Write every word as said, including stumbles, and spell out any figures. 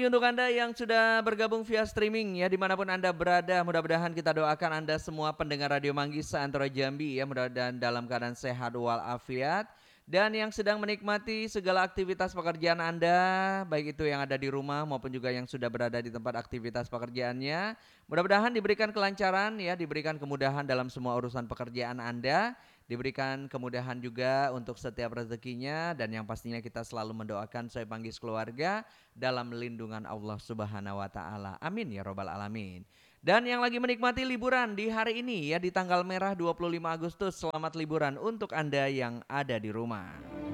Untuk Anda yang sudah bergabung via streaming ya dimanapun Anda berada, mudah-mudahan kita doakan Anda semua pendengar Radio Manggisa Antara Jambi ya mudah-mudahan dalam keadaan sehat walafiat. Dan yang sedang menikmati segala aktivitas pekerjaan Anda, baik itu yang ada di rumah maupun juga yang sudah berada di tempat aktivitas pekerjaannya, mudah-mudahan diberikan kelancaran ya, diberikan kemudahan dalam semua urusan pekerjaan Anda, diberikan kemudahan juga untuk setiap rezekinya dan yang pastinya kita selalu mendoakan saya panggil keluarga dalam lindungan Allah Subhanahu wa taala. Amin ya robbal alamin. Dan yang lagi menikmati liburan di hari ini ya di tanggal merah dua puluh lima Agustus, selamat liburan untuk Anda yang ada di rumah.